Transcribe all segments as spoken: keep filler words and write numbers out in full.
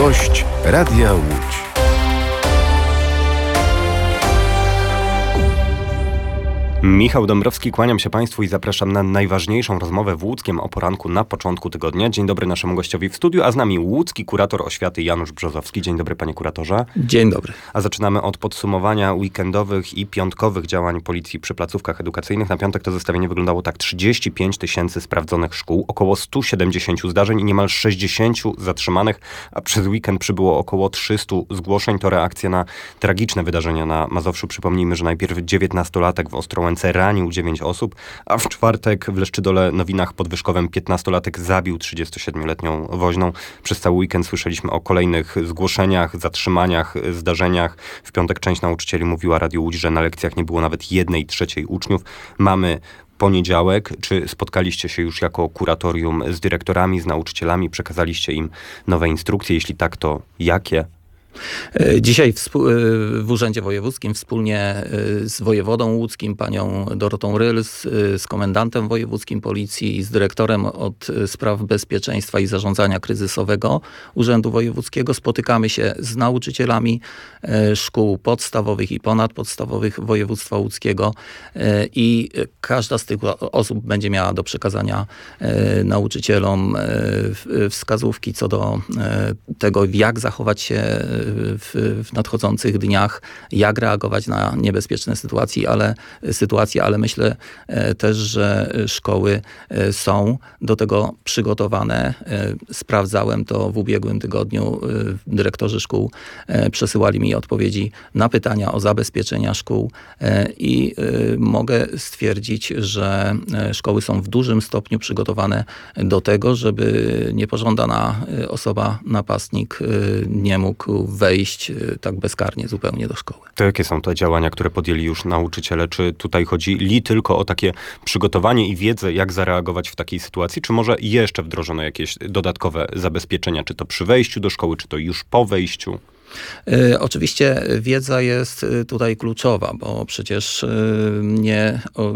Gość Radia Łódź. Michał Dąbrowski, kłaniam się Państwu i zapraszam na najważniejszą rozmowę w Łódzkiem o poranku na początku tygodnia. Dzień dobry naszemu gościowi w studiu, a z nami łódzki kurator oświaty Janusz Brzozowski. Dzień dobry, panie kuratorze. Dzień dobry. A zaczynamy od podsumowania weekendowych i piątkowych działań policji przy placówkach edukacyjnych. Na piątek to zestawienie wyglądało tak: trzydzieści pięć tysięcy sprawdzonych szkół, około sto siedemdziesiąt zdarzeń i niemal sześćdziesiąt zatrzymanych, a przez weekend przybyło około trzysta zgłoszeń. To reakcja na tragiczne wydarzenia na Mazowszu. Przypomnijmy, że najpierw dziewiętnastolatek w Ostrołęce ranił dziewięć osób, a w czwartek w Leszczydole Nowinach pod Wyszkowem piętnastolatek zabił trzydziestosiedmioletnią woźną. Przez cały weekend słyszeliśmy o kolejnych zgłoszeniach, zatrzymaniach, zdarzeniach. W piątek część nauczycieli mówiła Radiu Łódź, że na lekcjach nie było nawet jednej trzeciej uczniów. Mamy poniedziałek. Czy spotkaliście się już jako kuratorium z dyrektorami, z nauczycielami? Przekazaliście im nowe instrukcje? Jeśli tak, to jakie? Dzisiaj w, w Urzędzie Wojewódzkim wspólnie z wojewodą łódzkim, panią Dorotą Ryl, z, z komendantem wojewódzkim policji i z dyrektorem od spraw bezpieczeństwa i zarządzania kryzysowego Urzędu Wojewódzkiego spotykamy się z nauczycielami szkół podstawowych i ponadpodstawowych województwa łódzkiego i każda z tych osób będzie miała do przekazania nauczycielom wskazówki co do tego, jak zachować się W, w nadchodzących dniach, jak reagować na niebezpieczne sytuacje, ale, sytuacje, ale myślę e, też, że szkoły e, są do tego przygotowane. E, sprawdzałem to w ubiegłym tygodniu. E, dyrektorzy szkół e, przesyłali mi odpowiedzi na pytania o zabezpieczenia szkół e, i e, mogę stwierdzić, że e, szkoły są w dużym stopniu przygotowane do tego, żeby niepożądana osoba, napastnik e, nie mógł wejść tak bezkarnie zupełnie do szkoły. To jakie są te działania, które podjęli już nauczyciele? Czy tutaj chodzi li tylko o takie przygotowanie i wiedzę, jak zareagować w takiej sytuacji? Czy może jeszcze wdrożono jakieś dodatkowe zabezpieczenia? Czy to przy wejściu do szkoły, czy to już po wejściu? Y, oczywiście wiedza jest tutaj kluczowa, bo przecież y, nie, o,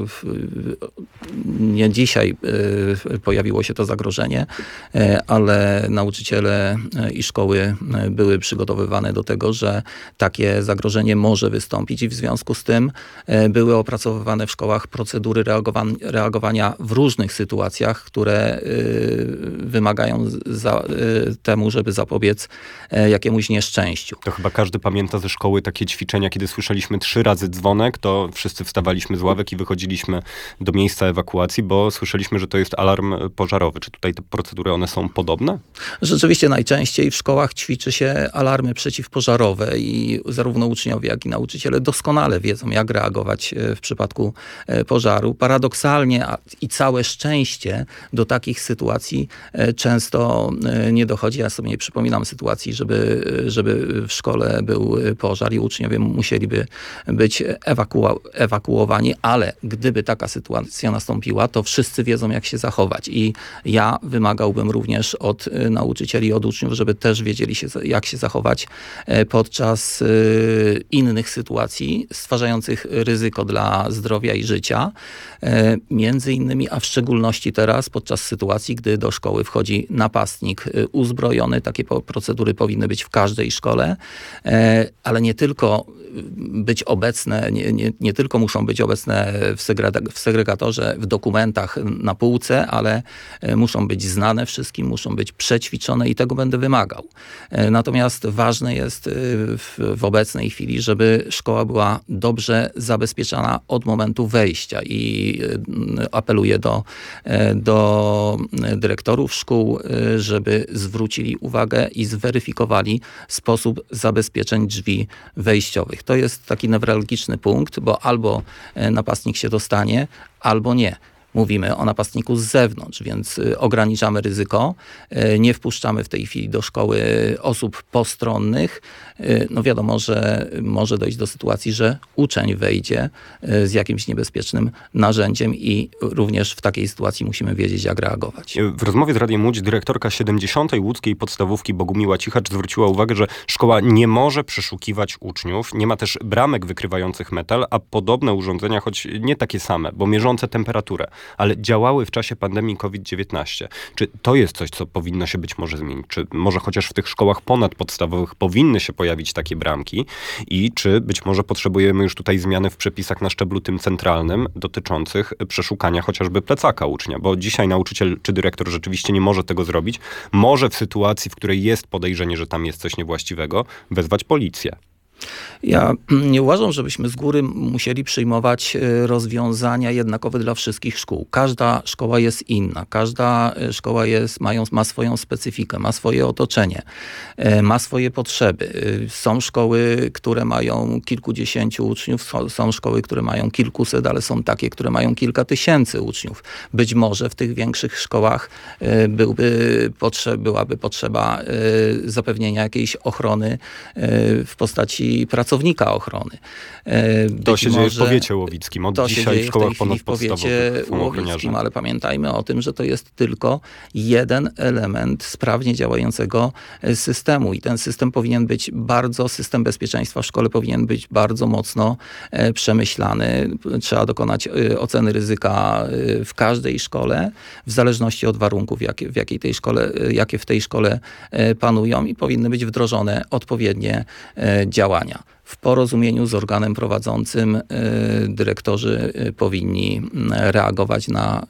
nie dzisiaj y, pojawiło się to zagrożenie, y, ale nauczyciele i szkoły były przygotowywane do tego, że takie zagrożenie może wystąpić i w związku z tym y, były opracowywane w szkołach procedury reagowan- reagowania w różnych sytuacjach, które y, wymagają za, y, temu, żeby zapobiec y, jakiemuś nieszczęściu. To chyba każdy pamięta ze szkoły takie ćwiczenia, kiedy słyszeliśmy trzy razy dzwonek, to wszyscy wstawaliśmy z ławek i wychodziliśmy do miejsca ewakuacji, bo słyszeliśmy, że to jest alarm pożarowy. Czy tutaj te procedury, one są podobne? Rzeczywiście najczęściej w szkołach ćwiczy się alarmy przeciwpożarowe i zarówno uczniowie, jak i nauczyciele doskonale wiedzą, jak reagować w przypadku pożaru. Paradoksalnie i całe szczęście do takich sytuacji często nie dochodzi. Ja sobie nie przypominam sytuacji, żeby, żeby w szkole był pożar i uczniowie musieliby być ewaku- ewakuowani, ale gdyby taka sytuacja nastąpiła, to wszyscy wiedzą, jak się zachować. I ja wymagałbym również od nauczycieli, od uczniów, żeby też wiedzieli, się, jak się zachować podczas innych sytuacji stwarzających ryzyko dla zdrowia i życia. Między innymi, a w szczególności teraz, podczas sytuacji, gdy do szkoły wchodzi napastnik uzbrojony. Takie procedury powinny być w każdej szkole, ale nie tylko być obecne, nie, nie, nie tylko muszą być obecne w, segre- w segregatorze, w dokumentach na półce, ale muszą być znane wszystkim, muszą być przećwiczone i tego będę wymagał. Natomiast ważne jest w, w obecnej chwili, żeby szkoła była dobrze zabezpieczana od momentu wejścia i apeluję do, do dyrektorów szkół, żeby zwrócili uwagę i zweryfikowali sposób zabezpieczeń drzwi wejściowych. To jest taki newralgiczny punkt, bo albo napastnik się dostanie, albo nie. Mówimy o napastniku z zewnątrz, więc ograniczamy ryzyko. Nie wpuszczamy w tej chwili do szkoły osób postronnych. No wiadomo, że może dojść do sytuacji, że uczeń wejdzie z jakimś niebezpiecznym narzędziem i również w takiej sytuacji musimy wiedzieć, jak reagować. W rozmowie z Radiem Łódź dyrektorka siedemdziesiątej łódzkiej podstawówki Bogumiła Cichacz zwróciła uwagę, że szkoła nie może przeszukiwać uczniów. Nie ma też bramek wykrywających metal, a podobne urządzenia, choć nie takie same, bo mierzące temperaturę, ale działały w czasie pandemii kowid dziewiętnaście. Czy to jest coś, co powinno się być może zmienić? Czy może chociaż w tych szkołach ponadpodstawowych powinny się pojawić takie bramki? I czy być może potrzebujemy już tutaj zmiany w przepisach na szczeblu tym centralnym dotyczących przeszukania chociażby plecaka ucznia? Bo dzisiaj nauczyciel czy dyrektor rzeczywiście nie może tego zrobić. Może w sytuacji, w której jest podejrzenie, że tam jest coś niewłaściwego, wezwać policję. Ja nie uważam, żebyśmy z góry musieli przyjmować rozwiązania jednakowe dla wszystkich szkół. Każda szkoła jest inna. Każda szkoła jest, mają, ma swoją specyfikę, ma swoje otoczenie, ma swoje potrzeby. Są szkoły, które mają kilkudziesięciu uczniów, są szkoły, które mają kilkuset, ale są takie, które mają kilka tysięcy uczniów. Być może w tych większych szkołach byłby potrze- byłaby potrzeba zapewnienia jakiejś ochrony w postaci pracownika ochrony. Być to się dzieje może, w powiecie łowickim. Od to dzisiaj się dzieje w szkołach w tej chwili w powiecie łowickim, ale pamiętajmy o tym, że to jest tylko jeden element sprawnie działającego systemu i ten system powinien być bardzo, system bezpieczeństwa w szkole powinien być bardzo mocno przemyślany. Trzeba dokonać oceny ryzyka w każdej szkole, w zależności od warunków, jakie, w jakiej tej szkole, jakie w tej szkole panują i powinny być wdrożone odpowiednie działania. W porozumieniu z organem prowadzącym dyrektorzy powinni reagować na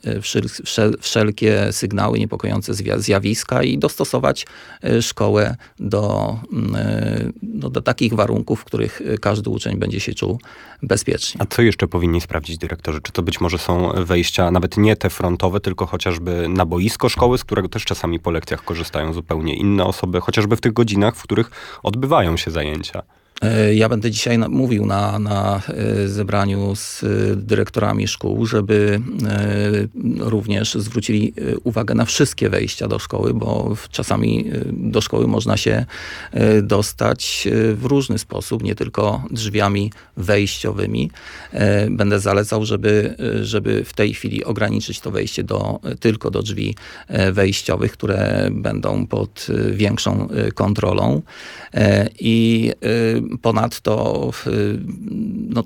wszelkie sygnały niepokojące zjawiska i dostosować szkołę do, do, do takich warunków, w których każdy uczeń będzie się czuł bezpiecznie. A co jeszcze powinni sprawdzić dyrektorzy? Czy to być może są wejścia, nawet nie te frontowe, tylko chociażby na boisko szkoły, z którego też czasami po lekcjach korzystają zupełnie inne osoby, chociażby w tych godzinach, w których odbywają się zajęcia? Ja będę dzisiaj na, mówił na, na zebraniu z dyrektorami szkół, żeby również zwrócili uwagę na wszystkie wejścia do szkoły, bo czasami do szkoły można się dostać w różny sposób, nie tylko drzwiami wejściowymi. Będę zalecał, żeby, żeby w tej chwili ograniczyć to wejście do, tylko do drzwi wejściowych, które będą pod większą kontrolą. I ponadto no,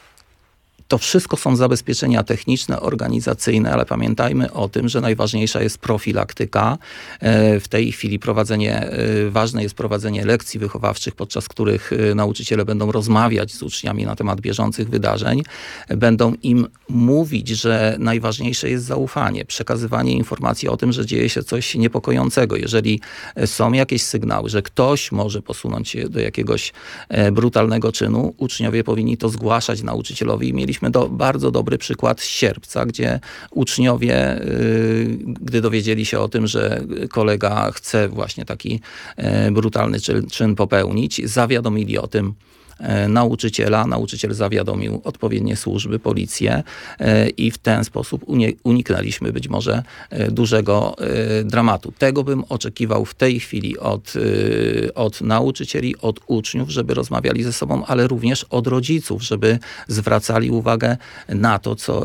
to wszystko są zabezpieczenia techniczne, organizacyjne, ale pamiętajmy o tym, że najważniejsza jest profilaktyka. W tej chwili prowadzenie, ważne jest prowadzenie lekcji wychowawczych, podczas których nauczyciele będą rozmawiać z uczniami na temat bieżących wydarzeń. Będą im mówić, że najważniejsze jest zaufanie, przekazywanie informacji o tym, że dzieje się coś niepokojącego. Jeżeli są jakieś sygnały, że ktoś może posunąć się do jakiegoś brutalnego czynu, uczniowie powinni to zgłaszać nauczycielowi i mieliśmy do, bardzo dobry przykład z Sierpca, gdzie uczniowie, y, gdy dowiedzieli się o tym, że kolega chce właśnie taki y, brutalny czyn, czyn popełnić, zawiadomili o tym nauczyciela. Nauczyciel zawiadomił odpowiednie służby, policję i w ten sposób uniknęliśmy być może dużego dramatu. Tego bym oczekiwał w tej chwili od, od nauczycieli, od uczniów, żeby rozmawiali ze sobą, ale również od rodziców, żeby zwracali uwagę na to, co,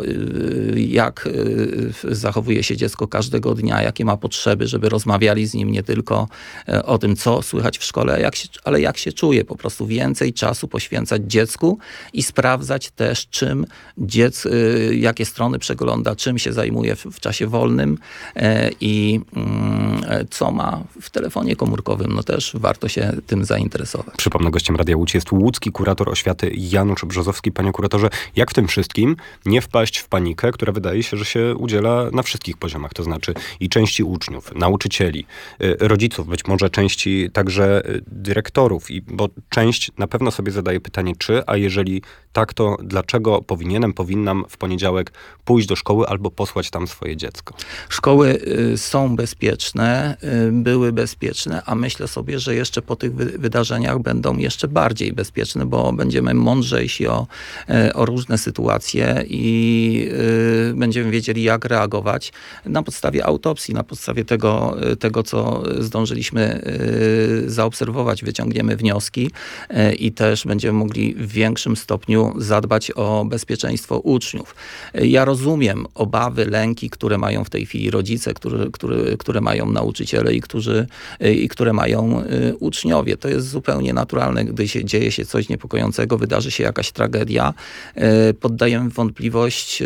jak zachowuje się dziecko każdego dnia, jakie ma potrzeby, żeby rozmawiali z nim nie tylko o tym, co słychać w szkole, jak się, ale jak się czuje. Po prostu więcej czasu poświęcać dziecku i sprawdzać też, czym dziecko, jakie strony przegląda, czym się zajmuje w, w czasie wolnym i co ma w telefonie komórkowym. No też warto się tym zainteresować. Przypomnę, gościem Radia Łódź jest łódzki kurator oświaty Janusz Brzozowski. Panie kuratorze, jak w tym wszystkim nie wpaść w panikę, która wydaje się, że się udziela na wszystkich poziomach, to znaczy i części uczniów, nauczycieli, rodziców, być może części także dyrektorów, i bo część na pewno sobie zadaje pytanie, czy, a jeżeli tak, to dlaczego powinienem, powinnam w poniedziałek pójść do szkoły albo posłać tam swoje dziecko? Szkoły y, są bezpieczne, y, były bezpieczne, a myślę sobie, że jeszcze po tych wy- wydarzeniach będą jeszcze bardziej bezpieczne, bo będziemy mądrzejsi o, y, o różne sytuacje i y, będziemy wiedzieli, jak reagować na podstawie autopsji, na podstawie tego, y, tego co zdążyliśmy y, zaobserwować, wyciągniemy wnioski y, i też też będziemy mogli w większym stopniu zadbać o bezpieczeństwo uczniów. Ja rozumiem obawy, lęki, które mają w tej chwili rodzice, które, które, które mają nauczyciele i, którzy, i które mają uczniowie. To jest zupełnie naturalne, gdy się dzieje się coś niepokojącego, wydarzy się jakaś tragedia, poddajemy wątpliwość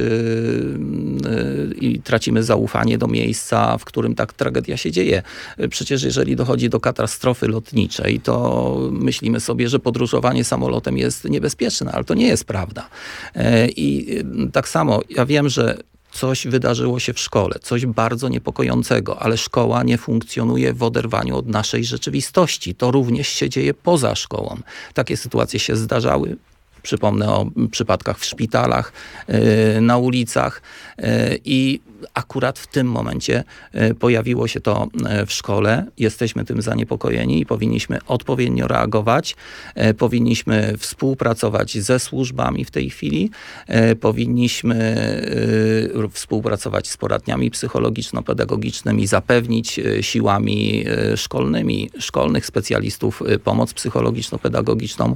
i tracimy zaufanie do miejsca, w którym ta tragedia się dzieje. Przecież jeżeli dochodzi do katastrofy lotniczej, to myślimy sobie, że podróżowanie samolotem jest niebezpieczne, ale to nie jest prawda. I tak samo, ja wiem, że coś wydarzyło się w szkole, coś bardzo niepokojącego, ale szkoła nie funkcjonuje w oderwaniu od naszej rzeczywistości. To również się dzieje poza szkołą. Takie sytuacje się zdarzały. Przypomnę o przypadkach w szpitalach, na ulicach i akurat w tym momencie pojawiło się to w szkole. Jesteśmy tym zaniepokojeni i powinniśmy odpowiednio reagować. Powinniśmy współpracować ze służbami w tej chwili. Powinniśmy współpracować z poradniami psychologiczno-pedagogicznymi, zapewnić siłami szkolnymi, szkolnych specjalistów pomoc psychologiczno-pedagogiczną,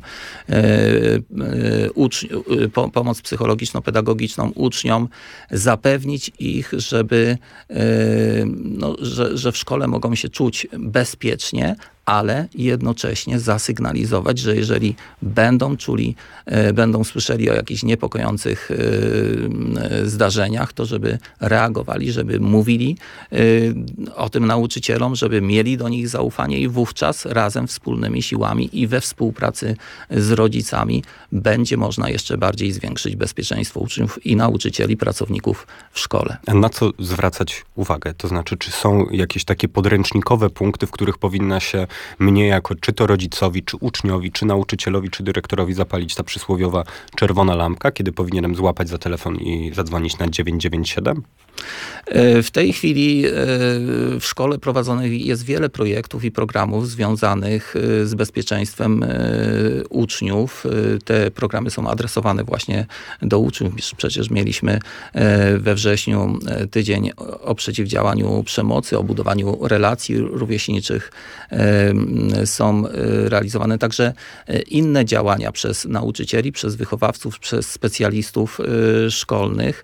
Ucz, po, pomoc psychologiczno-pedagogiczną uczniom, zapewnić ich, żeby, no, że, że w szkole mogą się czuć bezpiecznie, ale jednocześnie zasygnalizować, że jeżeli będą czuli, będą słyszeli o jakichś niepokojących zdarzeniach, to żeby reagowali, żeby mówili o tym nauczycielom, żeby mieli do nich zaufanie i wówczas razem wspólnymi siłami i we współpracy z rodzicami będzie można jeszcze bardziej zwiększyć bezpieczeństwo uczniów i nauczycieli, pracowników w szkole. A na co zwracać uwagę? To znaczy, czy są jakieś takie podręcznikowe punkty, w których powinna się mnie jako czy to rodzicowi, czy uczniowi, czy nauczycielowi, czy dyrektorowi zapalić ta przysłowiowa czerwona lampka, kiedy powinienem złapać za telefon i zadzwonić na dziewięć dziewięć siedem? W tej chwili w szkole prowadzonych jest wiele projektów i programów związanych z bezpieczeństwem uczniów. Te programy są adresowane właśnie do uczniów. Przecież mieliśmy we wrześniu tydzień o przeciwdziałaniu przemocy, o budowaniu relacji rówieśniczych. Są realizowane także inne działania przez nauczycieli, przez wychowawców, przez specjalistów szkolnych.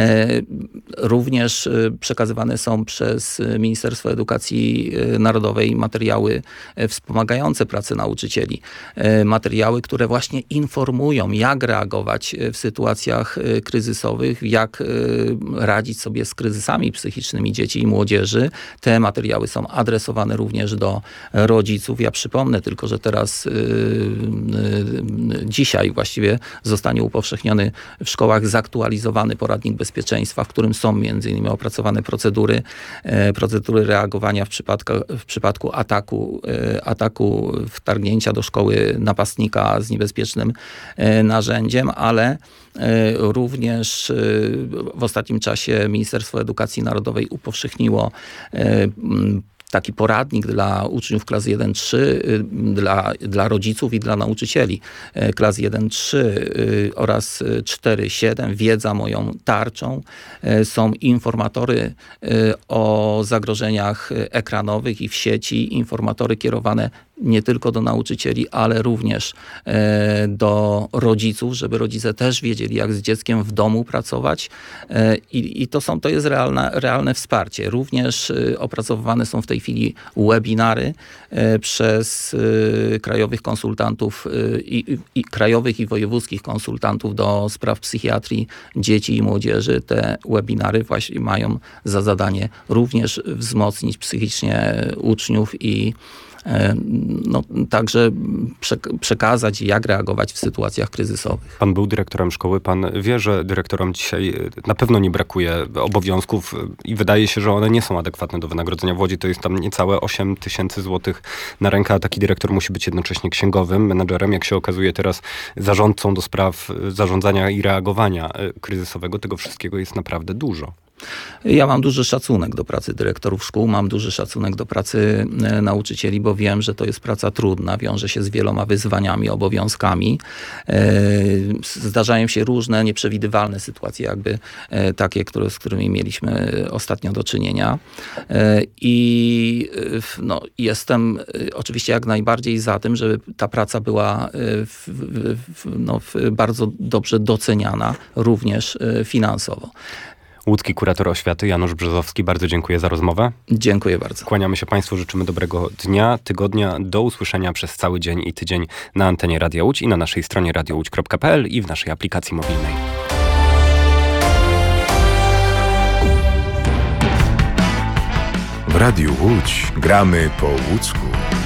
Również przekazywane są przez Ministerstwo Edukacji Narodowej materiały wspomagające pracę nauczycieli. Materiały, które właśnie informują, jak reagować w sytuacjach kryzysowych, jak radzić sobie z kryzysami psychicznymi dzieci i młodzieży. Te materiały są adresowane również do rodziców. Ja przypomnę tylko, że teraz yy, yy, dzisiaj właściwie zostanie upowszechniony w szkołach zaktualizowany poradnik bezpieczeństwa, w którym są między innymi opracowane procedury, yy, procedury reagowania w przypadku, w przypadku ataku, yy, ataku wtargnięcia do szkoły napastnika z niebezpiecznym yy, narzędziem, ale również w ostatnim czasie Ministerstwo Edukacji Narodowej upowszechniło taki poradnik dla uczniów klas jeden trzy, dla, dla rodziców i dla nauczycieli klas jeden trzy oraz cztery siedem, Wiedza moją tarczą. Są informatory o zagrożeniach ekranowych i w sieci, informatory kierowane nie tylko do nauczycieli, ale również e, do rodziców, żeby rodzice też wiedzieli, jak z dzieckiem w domu pracować. E, i, i to są, to jest realna, realne wsparcie. Również e, opracowywane są w tej chwili webinary e, przez e, krajowych konsultantów e, i, i krajowych i wojewódzkich konsultantów do spraw psychiatrii dzieci i młodzieży. Te webinary właśnie mają za zadanie również wzmocnić psychicznie uczniów i no, także przekazać, jak reagować w sytuacjach kryzysowych. Pan był dyrektorem szkoły, pan wie, że dyrektorom dzisiaj na pewno nie brakuje obowiązków i wydaje się, że one nie są adekwatne do wynagrodzenia. W Łodzi to jest tam niecałe osiem tysięcy złotych na rękę, a taki dyrektor musi być jednocześnie księgowym, menadżerem, jak się okazuje teraz zarządcą do spraw zarządzania i reagowania kryzysowego. Tego wszystkiego jest naprawdę dużo. Ja mam duży szacunek do pracy dyrektorów szkół, mam duży szacunek do pracy e, nauczycieli, bo wiem, że to jest praca trudna, wiąże się z wieloma wyzwaniami, obowiązkami. E, zdarzają się różne nieprzewidywalne sytuacje, jakby e, takie, które, z którymi mieliśmy ostatnio do czynienia. E, I e, no, jestem e, oczywiście jak najbardziej za tym, żeby ta praca była e, w, w, w, no, w bardzo dobrze doceniana, również e, finansowo. Łódzki kurator oświaty Janusz Brzozowski, bardzo dziękuję za rozmowę. Dziękuję bardzo. Kłaniamy się Państwu, życzymy dobrego dnia, tygodnia, do usłyszenia przez cały dzień i tydzień na antenie Radia Łódź i na naszej stronie radio łódź kropka p l i w naszej aplikacji mobilnej. W Radiu Łódź gramy po łódzku.